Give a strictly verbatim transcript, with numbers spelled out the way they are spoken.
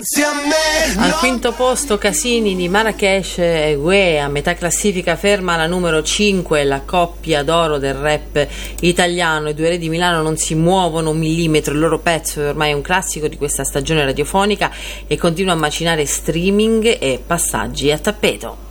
Al quinto posto Casini di Marrakesh e Gue, a metà classifica ferma la numero cinque, la coppia d'oro del rap italiano. I due re di Milano non si muovono un millimetro, il loro pezzo è ormai un classico di questa stagione radiofonica e continua a macinare streaming e passaggi a tappeto.